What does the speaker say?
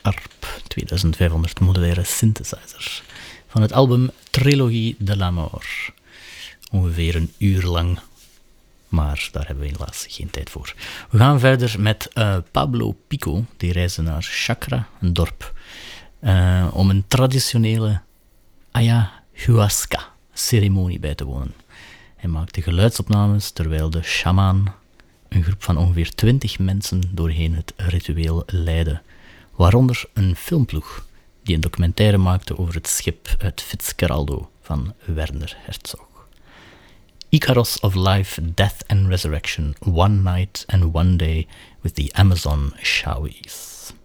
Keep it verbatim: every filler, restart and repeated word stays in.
Arp, tweeduizendvijfhonderd modulaire synthesizer. Van het album Trilogie de la Mort. Ongeveer een uur lang, maar daar hebben we helaas geen tijd voor. We gaan verder met uh, Pablo Pico, die reisde naar Chacra, een dorp, uh, om een traditionele ayahuasca-ceremonie bij te wonen. Hij maakte geluidsopnames terwijl de shamaan een groep van ongeveer twintig mensen doorheen het ritueel leidde, waaronder een filmploeg die een documentaire maakte over het schip uit Fitzcarraldo van Werner Herzog. Icaros of Life, Death and Resurrection, One Night and One Day with the Amazon Shawis.